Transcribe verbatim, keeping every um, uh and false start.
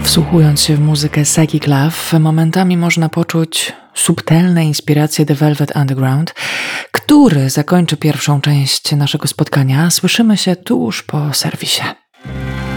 Wsłuchując się w muzykę Psychic Love, momentami można poczuć subtelne inspiracje The Velvet Underground, który zakończy pierwszą część naszego spotkania. Słyszymy się tuż po serwisie.